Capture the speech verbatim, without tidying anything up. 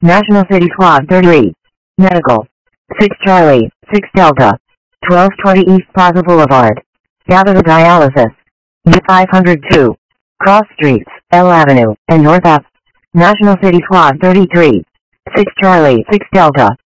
National City Squad thirty-three. Medical. six Charlie, six Delta. twelve twenty East Plaza Boulevard. Gather the dialysis. U five oh two. Cross Streets, L Avenue, and North Ave. National City Squad thirty-three. six Charlie, six Delta.